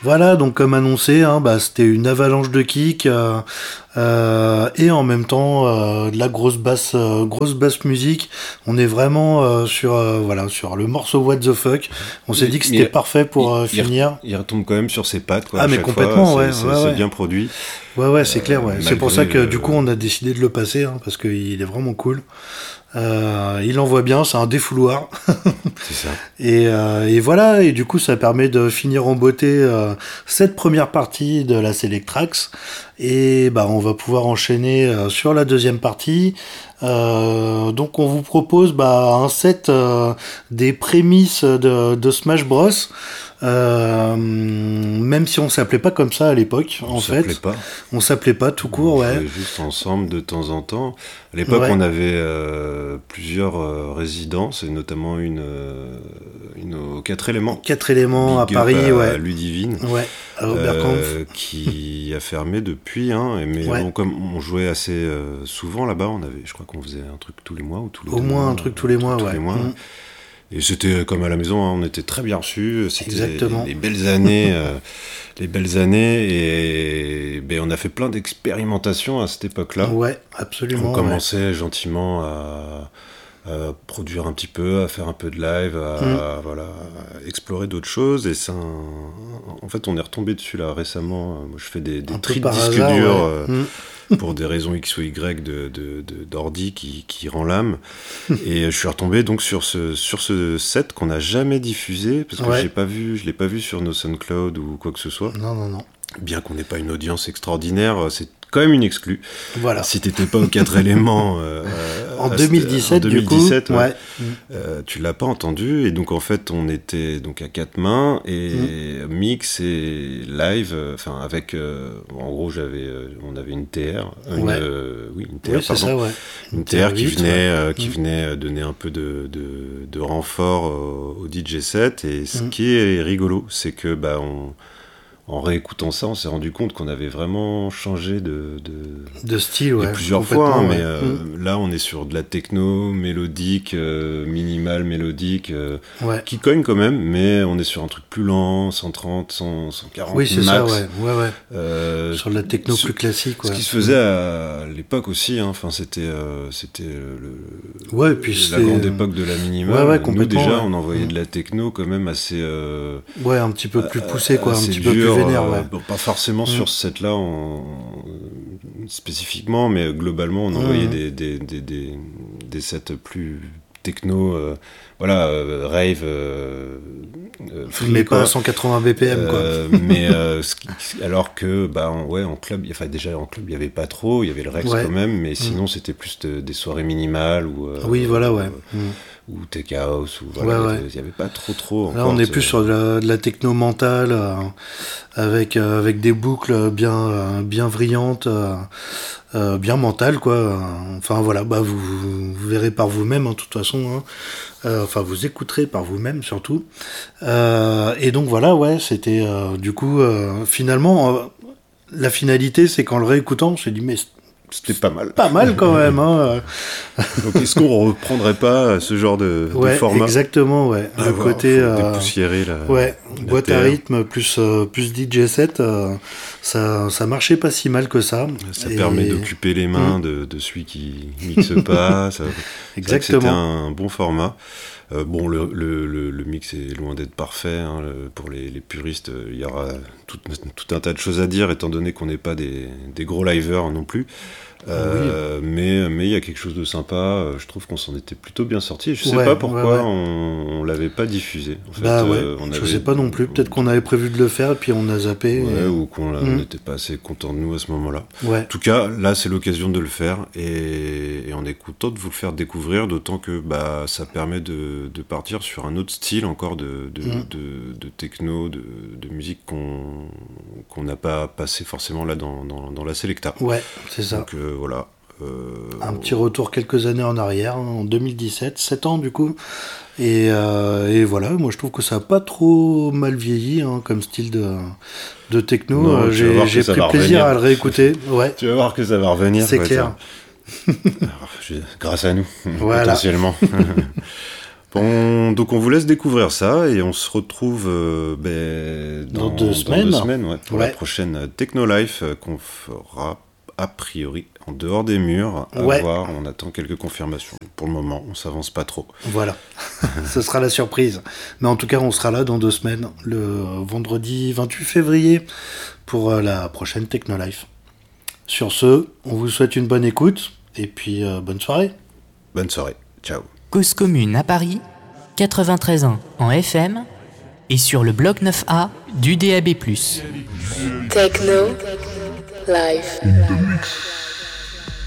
Voilà, donc comme annoncé, hein, c'était une avalanche de kicks et en même temps de la grosse basse musique. On est vraiment sur le morceau What the fuck. On s'est dit que c'était parfait pour finir. Il retombe quand même sur ses pattes, quoi. Ah, mais complètement, fois. ouais. C'est bien produit. Ouais, c'est clair, ouais. C'est pour ça que du coup on a décidé de le passer, hein, parce qu'il est vraiment cool. Il envoie bien, c'est un défouloir. C'est ça. Et voilà, et du coup ça permet de finir en beauté cette première partie de la Select Tracks. Et on va pouvoir enchaîner sur la deuxième partie. Donc on vous propose un set des prémices de Smash Bros. Même si on s'appelait pas comme ça à l'époque, on s'appelait pas tout court, ouais. On jouait juste ensemble de temps en temps. À l'époque, on avait plusieurs résidences, et notamment une aux 4 éléments. 4 éléments à Paris, à Ludivine. Ouais. À Oberkampf. Qui a fermé depuis, hein. Mais comme on jouait assez souvent là-bas, je crois qu'on faisait un truc tous les mois ou tous les mois. Au moins un truc tous les mois, ouais. Et c'était comme à la maison, hein, on était très bien reçus. C'était Exactement. les belles années, et on a fait plein d'expérimentations à cette époque-là. Ouais, absolument. On commençait gentiment à produire un petit peu, à faire un peu de live, à explorer d'autres choses. Et en fait, on est retombé dessus là récemment. Moi, je fais des tris de disques durs. Pour des raisons X ou Y d'ordi qui rend l'âme. Et je suis retombé donc sur ce set qu'on n'a jamais diffusé, parce que je l'ai pas vu sur nos SoundCloud ou quoi que ce soit. Non. Bien qu'on n'ait pas une audience extraordinaire, c'est quand même une exclue. Voilà. Si t'étais pas aux 4 éléments en 2017, du coup, tu l'as pas entendu, et donc en fait on était donc à 4 mains et mix et live, avec en gros on avait une TR, une TR, c'est ça, ouais. Une TR qui venait donner un peu de renfort au DJ set. Et ce qui est rigolo, c'est que en réécoutant ça, on s'est rendu compte qu'on avait vraiment changé de style, plusieurs fois, hein, mais là on est sur de la techno mélodique, minimale mélodique, qui cogne quand même, mais on est sur un truc plus lent, 130, 140 oui, c'est max. Ça, ouais. Sur de la techno plus classique, ce qui se faisait à l'époque aussi, hein, c'était la grande époque de la minimale. Nous déjà on envoyait de la techno quand même assez un petit peu plus poussé, un petit peu dur, plus vénère, pas forcément sur ce set là spécifiquement, mais globalement on envoyait des sets plus techno, rave, free, mais pas à 180 BPM, mais alors que en club, déjà en club il y avait pas trop, il y avait le Rex quand même, mais sinon c'était plus des soirées minimales ou ou Tech House, ou il n'y avait pas trop là on est plus sur de la techno mentale, avec des boucles bien brillantes, bien mentales, quoi. Enfin voilà, vous verrez par vous-même, de toute façon, hein. Vous écouterez par vous-même surtout, et donc voilà, c'était du coup finalement la finalité, c'est qu'en le réécoutant on s'est dit mais c'était pas mal. Pas mal quand même, hein. Donc est-ce qu'on reprendrait pas ce genre de format ? Exactement, ouais. Le côté dépoussiérer boîte à rythme plus DJ set, ça marchait pas si mal que ça. Ça permet d'occuper les mains de celui qui mixe pas. Exactement. C'était un bon format. Le mix est loin d'être parfait, hein. Pour les puristes, il y aura tout un tas de choses à dire, étant donné qu'on n'est pas des gros liveurs non plus. Mais il y a quelque chose de sympa. Je trouve qu'on s'en était plutôt bien sorti. Je sais pas pourquoi on l'avait pas diffusé. En fait, je sais pas non plus. Peut-être qu'on avait prévu de le faire et puis on a zappé. Ou qu'on n'était pas assez content de nous à ce moment-là. Ouais. En tout cas, là, c'est l'occasion de le faire, et on est content de vous le faire découvrir, d'autant que ça permet de partir sur un autre style encore de techno, de musique qu'on n'a pas passé forcément là dans la Selecta. Ouais, c'est ça. Donc voilà. Un petit retour quelques années en arrière, en 2017, 7 ans du coup. Et voilà, moi je trouve que ça n'a pas trop mal vieilli, hein, comme style de techno. Non, j'ai pris plaisir à le réécouter. Ouais. Tu vas voir que ça va revenir. C'est clair. Grâce à nous, potentiellement. Bon, donc on vous laisse découvrir ça et on se retrouve dans 2 semaines, pour la prochaine Techno Life qu'on fera a priori en dehors des murs. À voir, on attend quelques confirmations. Pour le moment, on s'avance pas trop. Voilà, ce sera la surprise. Mais en tout cas, on sera là dans 2 semaines, le vendredi 28 février, pour la prochaine Techno Life. Sur ce, on vous souhaite une bonne écoute et puis bonne soirée. Bonne soirée, ciao. Cause commune à Paris, 93.1 en FM et sur le bloc 9A du DAB+. Techno Life.